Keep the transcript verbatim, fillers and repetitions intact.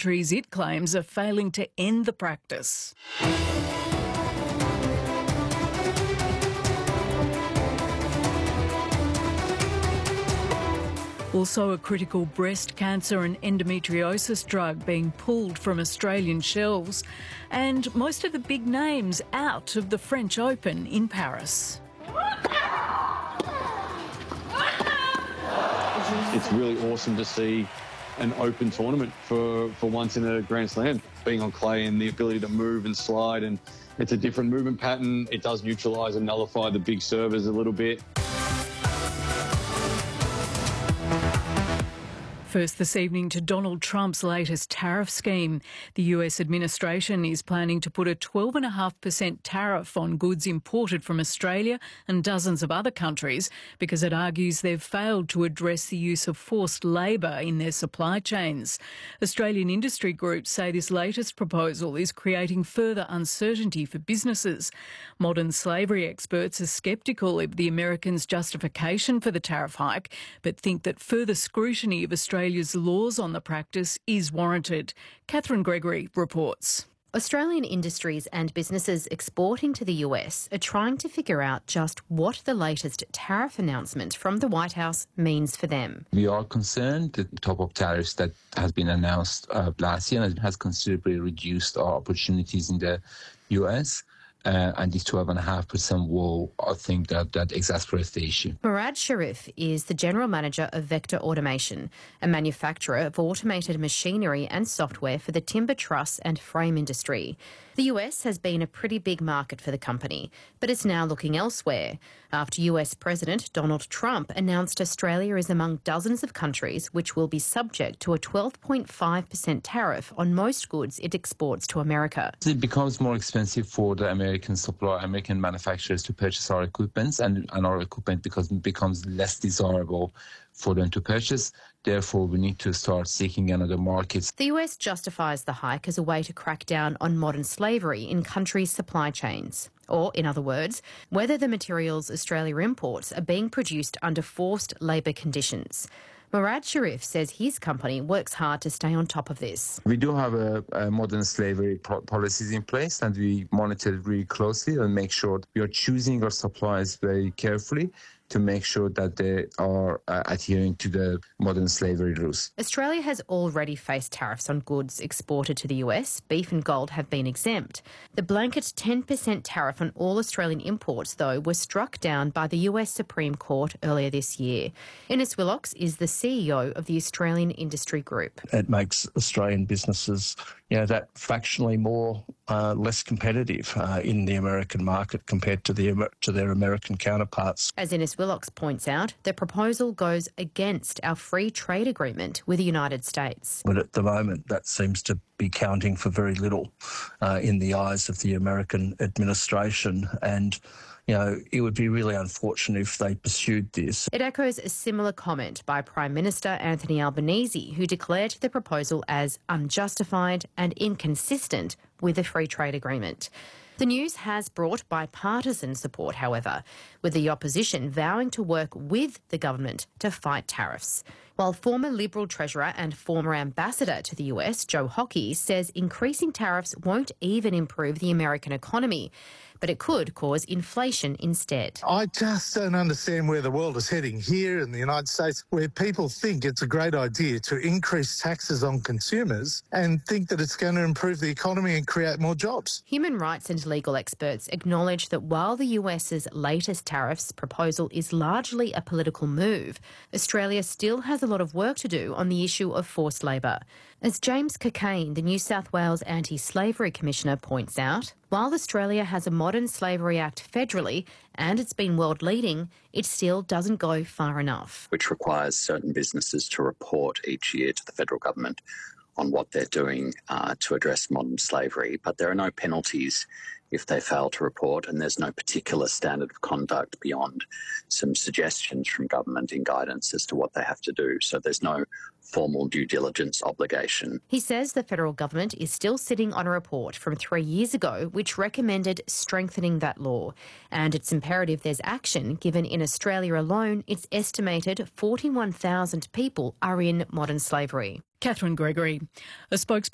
countries it claims are failing to end the practice. Also, a critical breast cancer and endometriosis drug being pulled from Australian shelves, and most of the big names out of the French Open in Paris. It's really awesome to see an open tournament for, for once in a Grand Slam. Being on clay and the ability to move and slide, and it's a different movement pattern. It does neutralise and nullify the big servers a little bit. First this evening to Donald Trump's latest tariff scheme. The U S administration is planning to put a twelve point five percent tariff on goods imported from Australia and dozens of other countries because it argues they've failed to address the use of forced labour in their supply chains. Australian industry groups say this latest proposal is creating further uncertainty for businesses. Modern slavery experts are sceptical of the Americans' justification for the tariff hike, but think that further scrutiny of Australia Australia's laws on the practice is warranted. Catherine Gregory reports. Australian industries and businesses exporting to the U S are trying to figure out just what the latest tariff announcement from the White House means for them. We are concerned that the top-up tariffs that has been announced uh, last year has considerably reduced our opportunities in the U S. Uh, and this twelve point five percent will, I think, that, that exasperates the issue. Murad Sharif is the General Manager of Vector Automation, a manufacturer of automated machinery and software for the timber truss and frame industry. The U S has been a pretty big market for the company, but it's now looking elsewhere after U S President Donald Trump announced Australia is among dozens of countries which will be subject to a twelve point five percent tariff on most goods it exports to America. It becomes more expensive for the American supplier, American manufacturers to purchase our equipment, and, and our equipment because it becomes less desirable for them to purchase. Therefore, we need to start seeking another market. The U S justifies the hike as a way to crack down on modern slavery in countries' supply chains. Or, in other words, whether the materials Australia imports are being produced under forced labour conditions. Murad Sharif says his company works hard to stay on top of this. We do have a, a modern slavery pro- policies in place, and we monitor it really closely and make sure we are choosing our suppliers very carefully to make sure that they are uh, adhering to the modern slavery rules. Australia has already faced tariffs on goods exported to the U S. Beef and gold have been exempt. The blanket ten percent tariff on all Australian imports, though, was struck down by the U S Supreme Court earlier this year. Innes Willox is the C E O of the Australian Industry Group. It makes Australian businesses, you know, that fractionally more uh, less competitive uh, in the American market compared to the to their American counterparts. As Innes Willox points out, the proposal goes against our free trade agreement with the United States. But at the moment, that seems to be counting for very little uh, in the eyes of the American administration, and you know, it would be really unfortunate if they pursued this. It echoes a similar comment by Prime Minister Anthony Albanese, who declared the proposal as unjustified and inconsistent with the free trade agreement. The news has brought bipartisan support, however, with the opposition vowing to work with the government to fight tariffs. While former Liberal Treasurer and former ambassador to the U S, Joe Hockey, says increasing tariffs won't even improve the American economy, but it could cause inflation instead. I just don't understand where the world is heading here in the United States, where people think it's a great idea to increase taxes on consumers and think that it's going to improve the economy and create more jobs. Human rights and legal experts acknowledge that while the U S's latest tariffs proposal is largely a political move, Australia still has a lot of work to do on the issue of forced labour. As James Cockayne, the New South Wales Anti-Slavery Commissioner, points out, while Australia has a Modern Slavery Act federally and it's been world-leading, it still doesn't go far enough. Which requires certain businesses to report each year to the federal government on what they're doing uh, to address modern slavery, but there are no penalties if they fail to report, and there's no particular standard of conduct beyond some suggestions from government in guidance as to what they have to do. So there's no formal due diligence obligation. He says the federal government is still sitting on a report from three years ago which recommended strengthening that law, and it's imperative there's action given in Australia alone it's estimated forty-one thousand people are in modern slavery. Catherine Gregory, a spokesperson